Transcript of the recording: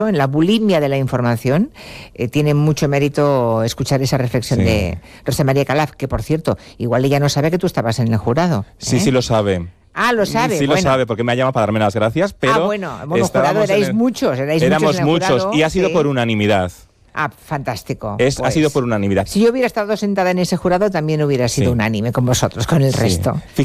en la bulimia de la información, tiene mucho mérito escuchar esa reflexión de Rosa María Calaf, que por cierto, igual ella no sabe que tú estabas en el jurado. Sí, lo sabe. Ah, lo sabe. Sí, bueno. Lo sabe, porque me ha llamado para darme las gracias, pero... bueno, jurado erais muchos. Éramos muchos, y ha sido por unanimidad. Fantástico. Ha sido por unanimidad. Si yo hubiera estado sentada en ese jurado, también hubiera sido unánime con vosotros, con el resto.